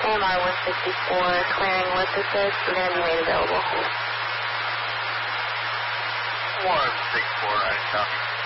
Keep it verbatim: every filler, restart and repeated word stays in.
A M R one sixty-four, clearing with assist, we're going to be made available. one sixty-four, I copy.